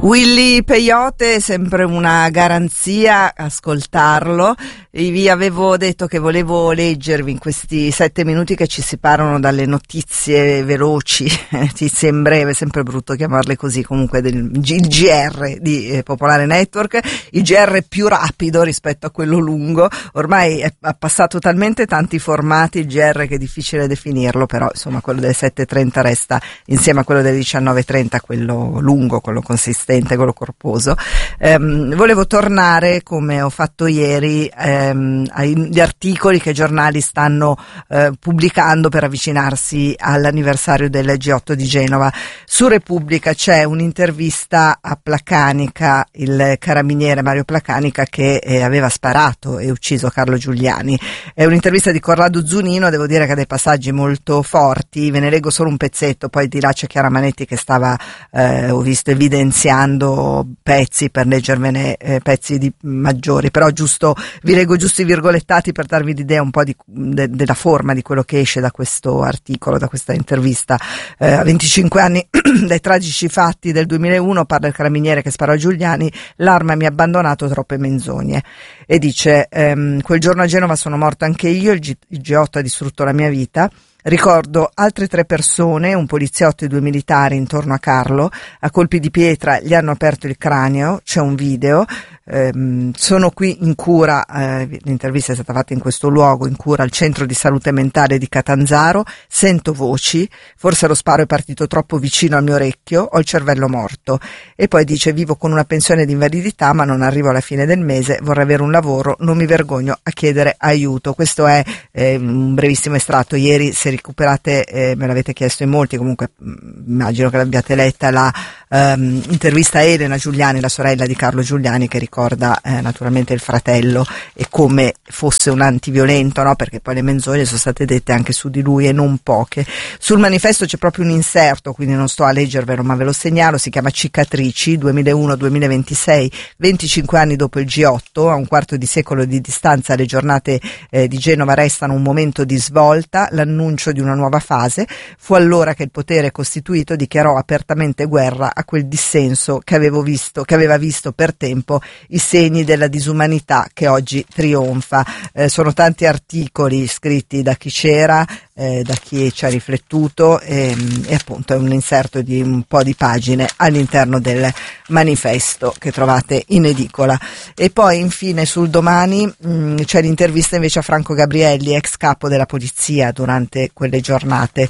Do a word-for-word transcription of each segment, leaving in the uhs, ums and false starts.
Willy Peyote è sempre una garanzia ascoltarlo. Vi avevo detto che volevo leggervi in questi sette minuti che ci separano dalle notizie veloci, notizie in breve, sempre brutto chiamarle così, comunque del G- G R di eh, Popolare Network, il G R più rapido rispetto a quello lungo. Ormai è, ha passato talmente tanti formati il G R che è difficile definirlo, però insomma quello delle sette e trenta resta insieme a quello delle diciannove e trenta quello lungo, quello consistente, quello corposo. Ehm, volevo tornare, come ho fatto ieri, ehm, agli articoli che i giornali stanno eh, pubblicando per avvicinarsi all'anniversario del G otto di Genova. Su Repubblica c'è un'intervista a Placanica, il carabiniere Mario Placanica, che eh, aveva sparato e ucciso Carlo Giuliani. È un'intervista di Corrado Zunino, devo dire che ha dei passaggi molto forti, ve ne leggo solo un pezzetto, poi di là c'è Chiara Manetti che stava, eh, ho visto, evidenziando pezzi per leggervene eh, pezzi di maggiori, però giusto vi leggo giusto i virgolettati per darvi l'idea un po' di, de, della forma di quello che esce da questo articolo, da questa intervista. Eh, a venticinque anni dai tragici fatti del duemilauno parla il carabiniere che sparò a Giuliani: l'arma mi ha abbandonato, troppe menzogne. E dice ehm, quel giorno a Genova sono morto anche io, il, G- il G otto ha distrutto la mia vita. Ricordo altre tre persone, un poliziotto e due militari intorno a Carlo, a colpi di pietra gli hanno aperto il cranio, c'è un video, ehm, sono qui in cura, eh, l'intervista è stata fatta in questo luogo, in cura al centro di salute mentale di Catanzaro, sento voci, forse lo sparo è partito troppo vicino al mio orecchio, ho il cervello morto. E poi dice: vivo con una pensione di invalidità ma non arrivo alla fine del mese, vorrei avere un lavoro, non mi vergogno a chiedere aiuto. Questo è eh, un brevissimo estratto. Ieri, se recuperate, eh, me l'avete chiesto in molti, comunque mh, immagino che l'abbiate letta, la ehm, intervista a Elena Giuliani, la sorella di Carlo Giuliani, che ricorda eh, naturalmente il fratello e come fosse un antiviolento, no? Perché poi le menzogne sono state dette anche su di lui e non poche. Sul manifesto c'è proprio un inserto, quindi non sto a leggervelo ma ve lo segnalo, si chiama Cicatrici, duemilauno duemilaventisei, venticinque anni dopo il G otto, a un quarto di secolo di distanza le giornate eh, di Genova restano un momento di svolta, l'annuncio di una nuova fase. Fu allora che il potere costituito dichiarò apertamente guerra a quel dissenso che avevo visto, che aveva visto per tempo i segni della disumanità che oggi trionfa. Eh, sono tanti articoli scritti da chi c'era, eh, da chi ci ha riflettuto, e, e appunto è un inserto di un po' di pagine all'interno del manifesto che trovate in edicola. E poi infine sul Domani mh, c'è l'intervista invece a Franco Gabrielli, ex capo della polizia durante quelle giornate.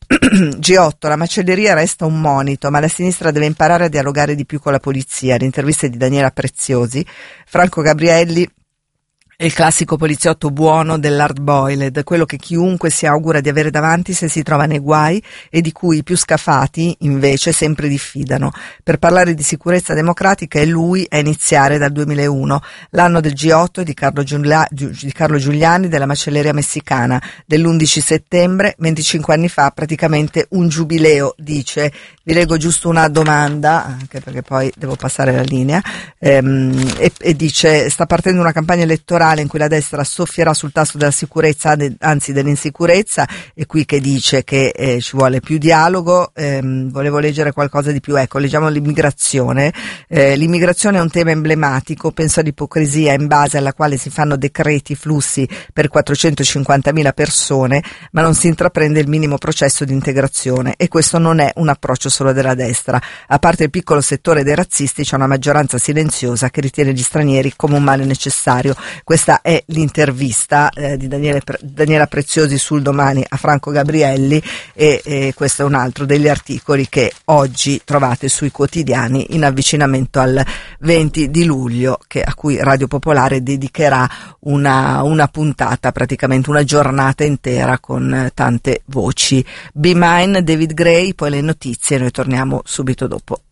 G otto, la macelleria resta un monito, ma la sinistra deve imparare a dialogare di più con la polizia. L'intervista è di Daniela Preziosi. Franco Gabrielli è il classico poliziotto buono dell'hard boiled, quello che chiunque si augura di avere davanti se si trova nei guai e di cui i più scafati invece sempre diffidano. Per parlare di sicurezza democratica è lui a iniziare dal duemilauno, l'anno del G otto di Carlo, Giulia, di Carlo Giuliani, della macelleria messicana, dell'undici settembre, venticinque anni fa, praticamente un giubileo, dice. Vi leggo giusto una domanda, anche perché poi devo passare la linea, ehm, e, e dice: sta partendo una campagna elettorale in cui la destra soffierà sul tasto della sicurezza, anzi dell'insicurezza, e qui che dice che eh, ci vuole più dialogo. Ehm, volevo leggere qualcosa di più, ecco, leggiamo l'immigrazione. Eh, l'immigrazione è un tema emblematico, penso all'ipocrisia in base alla quale si fanno decreti flussi per quattrocentocinquantamila persone, ma non si intraprende il minimo processo di integrazione, e questo non è un approccio solo della destra. A parte il piccolo settore dei razzisti, c'è una maggioranza silenziosa che ritiene gli stranieri come un male necessario. Questa è l'intervista eh, di Daniele, Daniela Preziosi sul Domani a Franco Gabrielli, e, e questo è un altro degli articoli che oggi trovate sui quotidiani in avvicinamento al venti di luglio, che, a cui Radio Popolare dedicherà una, una puntata, praticamente una giornata intera con eh, tante voci. Be Mine, David Gray, poi le notizie, noi torniamo subito dopo.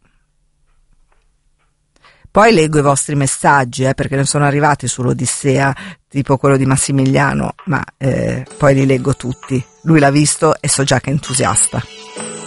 Poi leggo i vostri messaggi, eh, perché ne sono arrivati sull'Odissea, tipo quello di Massimiliano, ma eh, poi li leggo tutti. Lui l'ha visto e so già che è entusiasta.